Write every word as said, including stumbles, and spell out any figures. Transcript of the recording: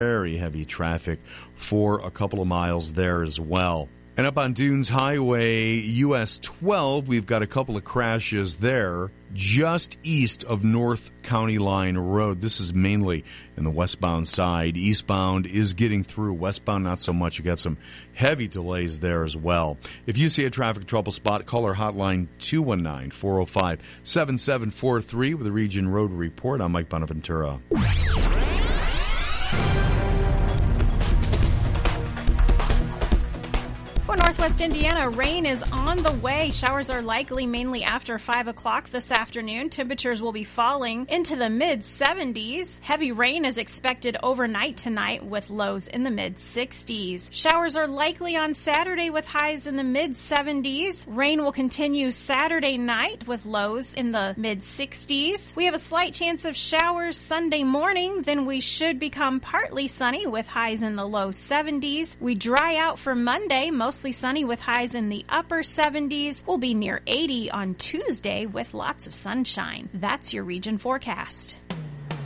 very heavy traffic for a couple of miles there as well. And up on Dunes Highway, U S twelve, we've got a couple of crashes there just east of North County Line Road. This is mainly in the westbound side. Eastbound is getting through. Westbound, not so much. You got some heavy delays there as well. If you see a traffic trouble spot, call our hotline two one nine, four oh five, seven seven four three with the Region Road Report. I'm Mike Bonaventura. For Northwest Indiana, rain is on the way. Showers are likely mainly after five o'clock this afternoon. Temperatures will be falling into the mid seventies. Heavy rain is expected overnight tonight with lows in the mid sixties. Showers are likely on Saturday with highs in the mid seventies. Rain will continue Saturday night with lows in the mid sixties. We have a slight chance of showers Sunday morning. Then we should become partly sunny with highs in the low seventies. We dry out for Monday, mostly sunny with highs in the upper seventies. We'll be near eighty on Tuesday with lots of sunshine. That's your region forecast.